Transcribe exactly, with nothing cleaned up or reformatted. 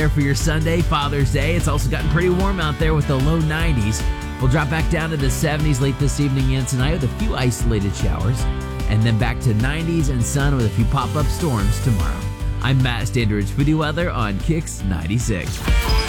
there for your Sunday, Father's Day. It's also gotten pretty warm out there with the low nineties. We'll drop back down to the seventies late this evening and tonight with a few isolated showers, and then back to nineties and sun with a few pop-up storms tomorrow. I'm Matt Standridge with the weather on Kicks ninety-six.